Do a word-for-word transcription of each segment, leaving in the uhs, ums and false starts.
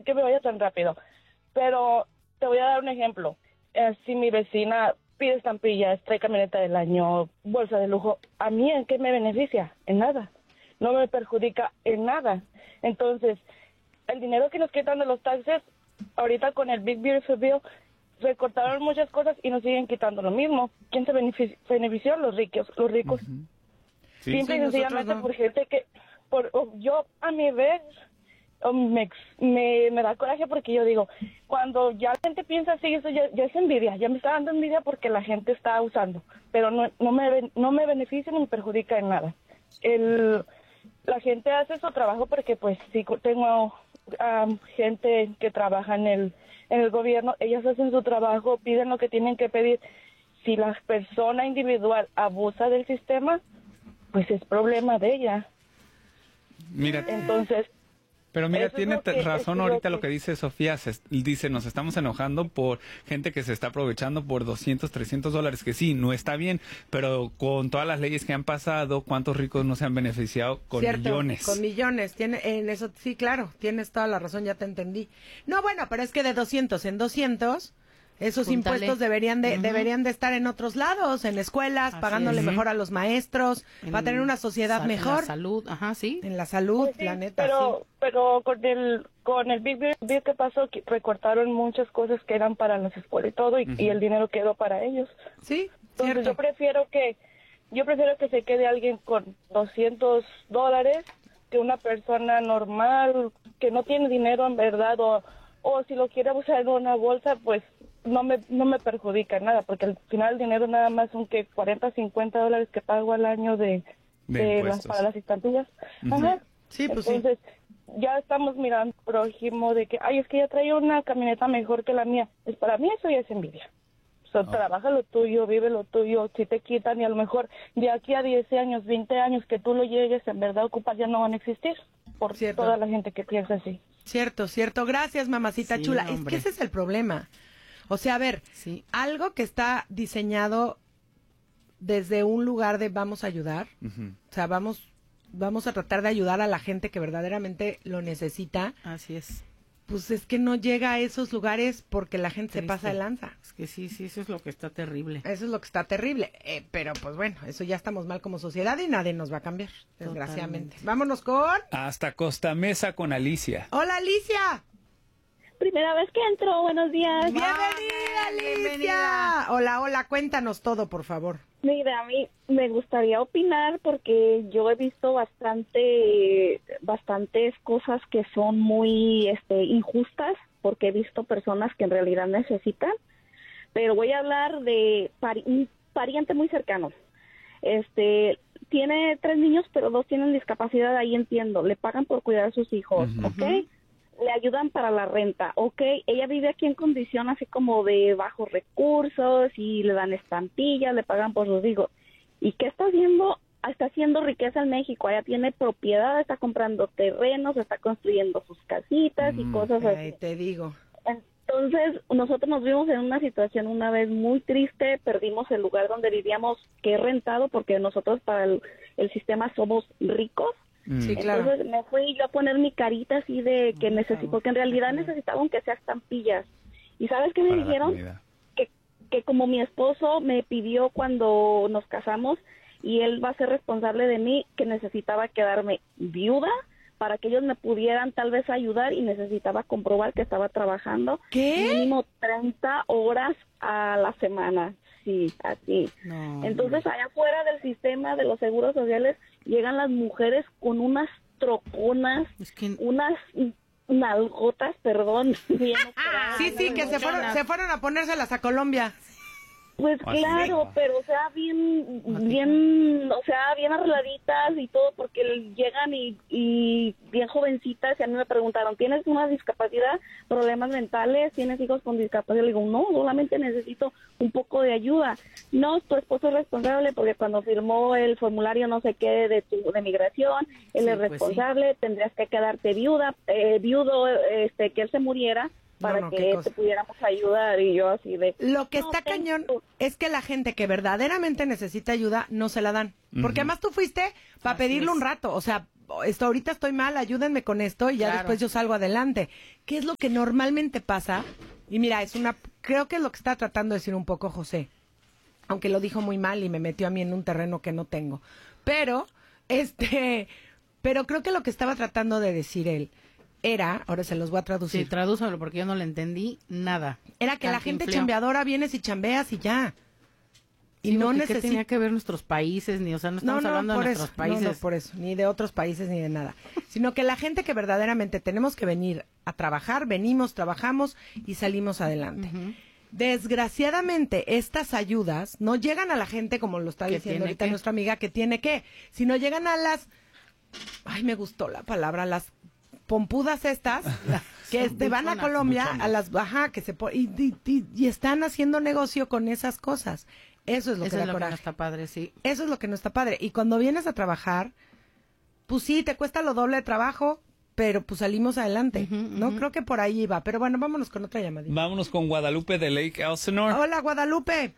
que me vaya tan rápido. Pero te voy a dar un ejemplo. Eh, si mi vecina pide estampillas, trae camioneta del año, bolsa de lujo, ¿a mí en qué me beneficia? En nada. No me perjudica en nada. Entonces, el dinero que nos quitan de los taxes, ahorita con el Big Beautiful Bill, recortaron muchas cosas y nos siguen quitando lo mismo. ¿Quién se benefició? benefició? Los ricos. Los ricos. Uh-huh. Sí, Simple sí, y sencillamente no. por gente que... por oh, yo, a mi vez, oh, me, me, me da coraje porque yo digo, cuando ya la gente piensa así, eso ya, ya es envidia. Ya me está dando envidia porque la gente está usando. Pero no, no, me, no me beneficia ni me perjudica en nada. El... La gente hace su trabajo porque, pues, si tengo um, gente que trabaja en el en el gobierno, ellos hacen su trabajo, piden lo que tienen que pedir. Si la persona individual abusa del sistema, pues es problema de ella. Mira, entonces... Pero mira, Eso tiene es lo que- razón eso es ahorita lo lo que- que dice Sofía. Se, dice, nos estamos enojando por gente que se está aprovechando por doscientos, trescientos dólares, que sí, no está bien, pero con todas las leyes que han pasado, ¿cuántos ricos no se han beneficiado con Cierto, millones? con millones. Tiene, en eso, sí, claro, tienes toda la razón, ya te entendí. No, bueno, pero es que de doscientos en doscientos, esos Júntale. impuestos deberían de, Ujú. deberían de estar en otros lados, en escuelas, Así pagándole es. mejor a los maestros, En para tener una sociedad sal- en mejor. la salud, ajá, sí. En la salud, Pues sí, la neta, pero, sí. pero con el con el Big Beautiful Bill que pasó, que recortaron muchas cosas que eran para las escuelas y todo, y, Ujú. y el dinero quedó para ellos. Sí, Entonces cierto. yo prefiero que yo prefiero que se quede alguien con doscientos dólares que una persona normal que no tiene dinero en verdad, o, o si lo quiere usar en una bolsa, pues no me no me perjudica nada, porque al final el dinero nada más son que cuarenta, cincuenta dólares que pago al año de, De de las, impuestos. para las estampillas. Ujú. Ajá. Sí, pues sí. Entonces, ya estamos mirando prójimo de que, ay, es que ella trae una camioneta mejor que la mía. Pues para mí eso ya es envidia. So, trabaja lo tuyo, vive lo tuyo. Si te quitan y a lo mejor de aquí a diez años, veinte años que tú lo llegues en verdad a ocupar, ya no van a existir. Por Cierto. toda la gente que piensa así. Cierto, cierto. Gracias, mamacita Sí, chula. Es hombre. que ese es el problema. O sea, a ver, Sí. algo que está diseñado desde un lugar de vamos a ayudar, Ujú. o sea, vamos vamos a tratar de ayudar a la gente que verdaderamente lo necesita, Así es. pues es que no llega a esos lugares porque la gente se Triste. pasa de lanza. Es que sí, sí, eso es lo que está terrible. Eso es lo que está terrible. Eh, pero pues bueno, eso ya estamos mal como sociedad y nadie nos va a cambiar, desgraciadamente. Totalmente. Vámonos con... Hasta Costa Mesa con Alicia. ¡Hola, Alicia! Primera vez que entro, buenos días. ¡Bienvenida, Alicia! bienvenida. Hola, hola, cuéntanos todo, por favor. Mira, a mí me gustaría opinar porque yo he visto bastante, bastantes cosas que son muy este, injustas, porque he visto personas que en realidad necesitan, pero voy a hablar de pari- un pariente muy cercano. Este, tiene tres niños, pero dos tienen discapacidad, ahí entiendo, le pagan por cuidar a sus hijos, Ujú. ¿ok? Le ayudan para la renta, ok, ella vive aquí en condición así como de bajos recursos y le dan estampillas, le pagan por sus hijos. ¿Y qué está haciendo? Está haciendo riqueza en México, ella tiene propiedad, está comprando terrenos, está construyendo sus casitas y Mm. cosas Ay, así. te digo. Entonces, nosotros nos vimos en una situación una vez muy triste, perdimos el lugar donde vivíamos, que he rentado, porque nosotros para el, el sistema somos ricos. Mm. Sí, claro. Entonces me fui yo a poner mi carita así de que Por necesito, favor. porque en realidad necesitaba aunque sea estampillas. ¿Y sabes qué me Para la dijeron? comida. Que, que como mi esposo me pidió cuando nos casamos y él va a ser responsable de mí, que necesitaba quedarme viuda para que ellos me pudieran tal vez ayudar y necesitaba comprobar que estaba trabajando ¿Qué? mínimo treinta horas a la semana. Sí, así. No, Entonces, allá afuera del sistema de los seguros sociales llegan las mujeres con unas troconas, es que unas nalgotas, perdón. bien operadas, Sí, sí, que se fueron, se fueron a ponérselas a Colombia. Pues Así claro, es. pero o sea, bien, bien, o sea, bien arregladitas y todo, porque llegan y, y bien jovencitas y a mí me preguntaron, ¿tienes una discapacidad, problemas mentales, tienes hijos con discapacidad? Le digo, no, solamente necesito un poco de ayuda. No, tu esposo es responsable porque cuando firmó el formulario no sé qué de tu de migración, él Sí, es pues responsable, tendrías que quedarte viuda, eh, viudo, este, que él se muriera para No, no, qué que cosa. te pudiéramos ayudar y yo así de... Lo que "No, está tengo". cañón es que la gente que verdaderamente necesita ayuda no se la dan. Porque Ujú. además tú fuiste para Así pedirle es. un rato. O sea, esto ahorita estoy mal, ayúdenme con esto y ya Claro. después yo salgo adelante. ¿Qué es lo que normalmente pasa? Y mira, es una, creo que es lo que está tratando de decir un poco José, aunque lo dijo muy mal y me metió a mí en un terreno que no tengo. Pero, este, pero creo que lo que estaba tratando de decir él era, ahora se los voy a Sí, traducir, tradúzalo porque yo no le entendí nada. era que la gente Cantinfleo. chambeadora vienes y chambeas y ya. Y Sí, no porque ¿qué necesita... tenía que ver nuestros países? Ni, o sea, no estamos hablando de nuestros eso, países. No, no, por eso, ni de otros países ni de nada. Sino que la gente que verdaderamente tenemos que venir a trabajar, venimos, trabajamos y salimos adelante. Ujú. Desgraciadamente, estas ayudas no llegan a la gente, como lo está Que diciendo tiene ahorita que. nuestra amiga, que tiene que, sino llegan a las, ay, me gustó la palabra, las pompudas estas, que este, van a buchonas, Colombia, buchonas. a las, ajá, que se po- y, y- y- y están haciendo negocio con esas cosas. Eso es lo Eso que es da lo que no coraje. está padre, sí. Eso es lo que no está padre. Y cuando vienes a trabajar, pues sí, te cuesta lo doble de trabajo, pero pues salimos adelante. Ujú, No ujú. creo que por ahí iba. Pero bueno, vámonos con otra llamadita. Vámonos con Guadalupe de Lake Elsinore. Hola, Guadalupe.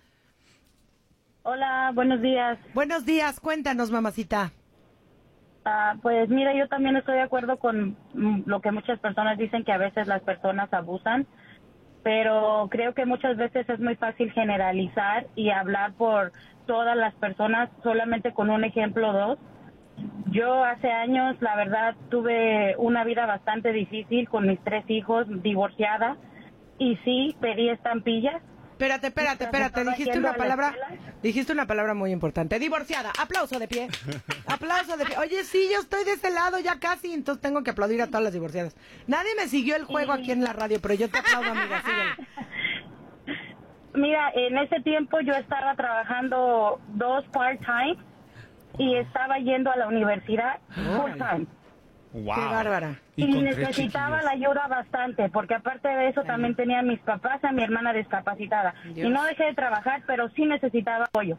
Hola, buenos días. Buenos días. Cuéntanos, mamacita. Ah, pues mira, yo también estoy de acuerdo con mm, lo que muchas personas dicen, que a veces las personas abusan, pero creo que muchas veces es muy fácil generalizar y hablar por todas las personas solamente con un ejemplo o dos. Yo hace años, la verdad, tuve una vida bastante difícil con mis tres hijos, divorciada, y sí, pedí estampillas. Espérate, espérate, espérate. Estaba Dijiste yendo una a la palabra, escuela. dijiste una palabra muy importante. Divorciada. Aplauso de pie. Aplauso de pie. Oye, sí, yo estoy de ese lado ya casi, entonces tengo que aplaudir a todas las divorciadas. Nadie me siguió el juego aquí en la radio, pero yo te aplaudo, amiga. Síguele. Mira, en ese tiempo yo estaba trabajando dos part-time y estaba yendo a la universidad full-time. Wow. Qué bárbara. Y, con tres necesitaba la chiquillos. ayuda bastante, porque aparte de eso también tenía a mis papás, a mi hermana discapacitada. Dios. Y no dejé de trabajar, pero sí necesitaba apoyo.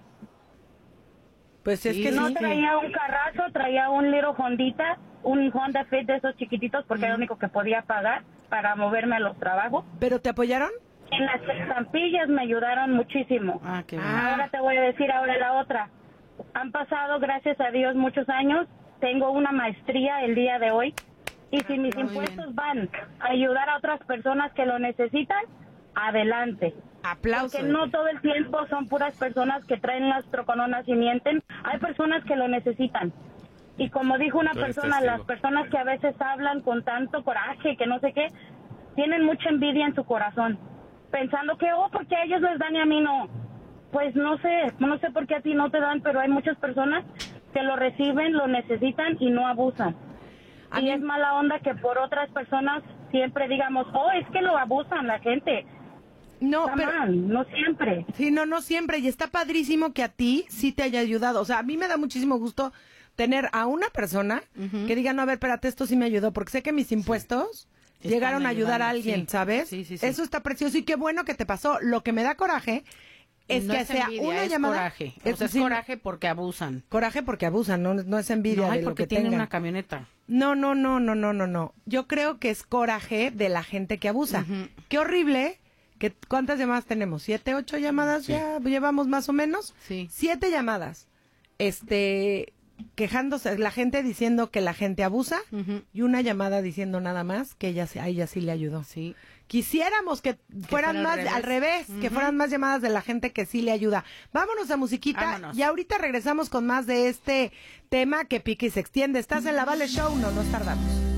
Pues es Sí, que sí, No sí. traía un carrazo, traía un Little Hondita, un Honda Fit de esos chiquititos, porque era lo único que podía pagar para moverme a los trabajos. ¿Pero te apoyaron? En las estampillas me ayudaron muchísimo. Ah, qué bien. Ah. Ahora te voy a decir ahora la otra. Han pasado, gracias a Dios, muchos años. Tengo una maestría el día de hoy. Y si mis muy impuestos van a ayudar a otras personas que lo necesitan, adelante. Aplauso. Porque no todo el tiempo son puras personas que traen las trocononas y mienten. Hay personas que lo necesitan. Y como dijo una Tú eres persona, testigo. las personas que a veces hablan con tanto coraje, que no sé qué, tienen mucha envidia en su corazón. Pensando que, oh, porque a ellos les dan y a mí no. Pues no sé, no sé por qué a ti no te dan, pero hay muchas personas que lo reciben, lo necesitan y no abusan. A Y mí- es mala onda que por otras personas siempre digamos, oh, es que lo abusan la gente. No, Está pero... mal, no siempre. Sí, no, no siempre. Y está padrísimo que a ti sí te haya ayudado. O sea, a mí me da muchísimo gusto tener a una persona que diga, no, a ver, espérate, esto sí me ayudó, porque sé que mis impuestos Están llegaron a ayudar a ayudando, alguien, sí. ¿sabes? Sí, sí, sí. Eso está precioso y qué bueno que te pasó. Lo que me da coraje es No que sea envidia, una es llamada. coraje. O Es sea, es decir, coraje porque abusan. coraje porque abusan, no, no es envidia No, de ay, lo porque que tienen tengan. una camioneta. No, no, no, no, no, no, no. Yo creo que es coraje de la gente que abusa. Ujú. Qué horrible. Que, ¿cuántas llamadas tenemos? ¿Siete, ocho llamadas Sí. ya llevamos más o menos? Sí. Siete llamadas. Este, quejándose, la gente diciendo que la gente abusa Ujú. y una llamada diciendo nada más que ella, se- a ella sí le ayudó. Sí. Quisiéramos que fueran fuera al más revés. al revés, que Ujú. fueran más llamadas de la gente que sí le ayuda. Vámonos a musiquita Vámonos. y ahorita regresamos con más de este tema que pique y se extiende. ¿Estás en la Vale Show? No nos tardamos.